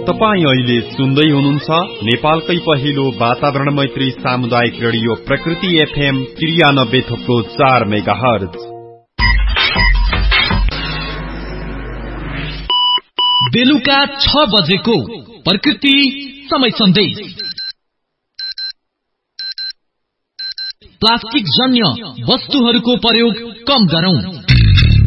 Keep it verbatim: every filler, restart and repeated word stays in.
तपाईं अहिले सुन्दै हुनुहुन्छ नेपालकै पहिलो वातावरण मैत्री सामुदायिक रेडियो प्रकृति एफएम त्रियानब्बे थप्लो चार मेगाहर्ज। बेलुका छ बजेको प्रकृति समय सन्देश। प्लास्टिक जन्य वस्तुहरूको प्रयोग कम गरौं।